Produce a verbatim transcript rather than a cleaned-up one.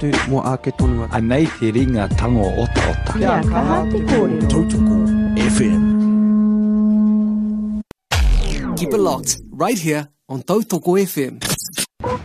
tu mua ake tonu atu. Anei te ringa tango ota ota. Kia kaha te kōrero. Tautoko F M. Keep it locked, right here on Tautoko F M.